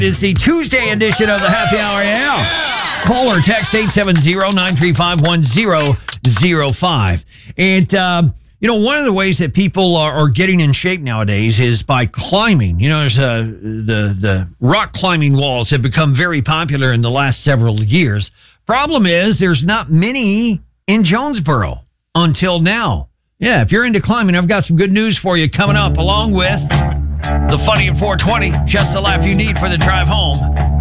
It's the Tuesday edition of the Happy Hour. Yeah. Call or text 870-935-1005. And, one of the ways that people are getting in shape nowadays is by climbing. There's the rock climbing walls have become very popular in the last several years. Problem is there's not many in Jonesboro until now. Yeah, if you're into climbing, I've got some good news for you coming up, along with the Funny at 420, just the laugh you need for the drive home.